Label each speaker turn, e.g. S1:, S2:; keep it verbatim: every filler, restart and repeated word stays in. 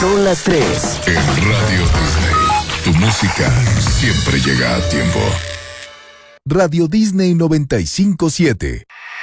S1: Son las tres.
S2: En Radio Disney, tu música siempre llega a tiempo.
S3: Radio Disney noventa y cinco siete.